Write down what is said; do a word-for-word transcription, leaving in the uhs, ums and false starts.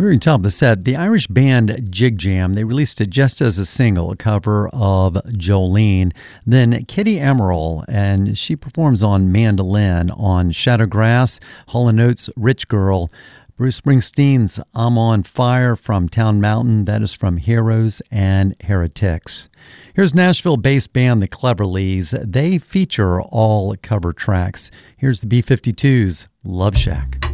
Very top of the set, the Irish band Jig Jam, they released it just as a single, a cover of Jolene. Then Kitty Emerald, and she performs on mandolin on Shadowgrass, Hall and Oates' Rich Girl, Bruce Springsteen's I'm on Fire from Town Mountain, that is from Heroes and Heretics. Here's Nashville-based band The Cleverleys. They feature all cover tracks. Here's the B fifty-two's Love Shack.